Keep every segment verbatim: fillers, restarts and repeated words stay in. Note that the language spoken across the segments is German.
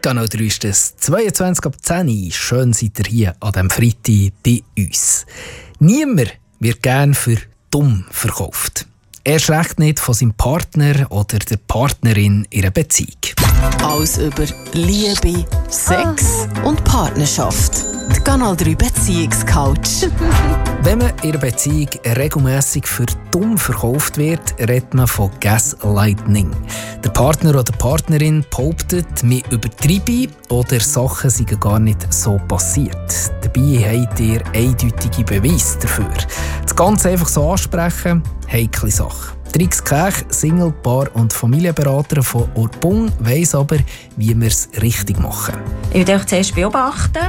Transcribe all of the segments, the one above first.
Kanal drei ist es zweiundzwanzig ab zehn. Schön seid ihr hier an diesem Freitag bei uns. Niemand wird gerne für dumm verkauft. Erst recht nicht von seinem Partner oder der Partnerin in einer Beziehung. Alles über Liebe, Sex und Partnerschaft. Die Kanal drei Beziehungscoach. Wenn man in einer Beziehung regelmässig für dumm verkauft wird, redet man von Gaslighting. Der Partner oder die Partnerin behauptet, man übertreibe oder Sachen seien gar nicht so passiert. Dabei habt ihr eindeutige Beweise dafür. Das Ganze einfach so ansprechen, heikle Sache. Trix Kech, Single-Paar- und Familienberater von Orbung, weiss aber, wie wir es richtig machen. Ich würde euch zuerst beobachten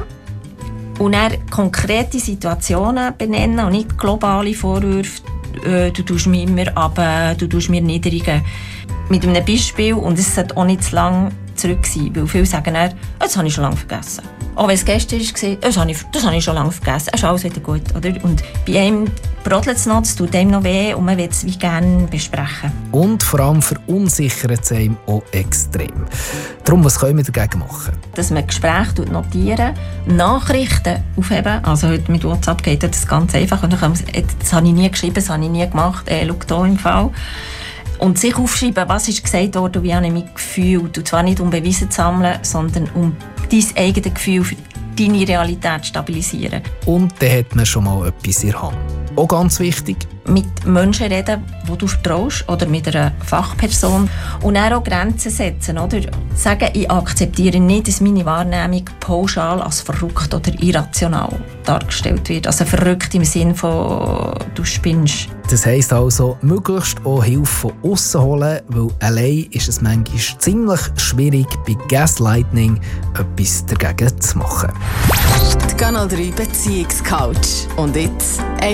und dann konkrete Situationen benennen und nicht globale Vorwürfe. Äh, du tust mich immer ab, du tust mir niedrigen. Mit einem Beispiel, und es sollte auch nicht zu lang zurück sein, weil viele sagen dann, das habe ich schon lange vergessen. Auch wenn es gestern war, das habe ich, das habe ich schon lange vergessen. Es ist alles wieder gut. Oder? Und bei einem brodelt es noch, es tut einem noch weh und man will es wie gerne besprechen. Und vor allem verunsichert es einem auch extrem. Darum, was können wir dagegen machen? Dass man Gespräche notieren, Nachrichten aufheben. Also heute mit WhatsApp geht das ganz einfach. Und dann kann man sagen, das habe ich nie geschrieben, das habe ich nie gemacht. Äh, schau hier im Fall. Und sich aufschreiben, was ist gesagt worden, wie habe ich mich gefühlt. Und zwar nicht um Beweise zu sammeln, sondern um dein eigenes Gefühl für deine Realität zu stabilisieren. Und dann hat man schon mal etwas in der Hand. Auch ganz wichtig. Mit Menschen reden, die du vertraust, oder mit einer Fachperson. Und dann auch Grenzen setzen. Oder? Sagen, ich akzeptiere nicht, dass meine Wahrnehmung pauschal als verrückt oder irrational dargestellt wird. Also verrückt im Sinne von, du spinnst. Das heisst also, möglichst auch Hilfe von aussen holen, weil allein ist es manchmal ziemlich schwierig, bei Gaslighting etwas dagegen zu machen. Die Kanal drei Beziehungscoach. Und jetzt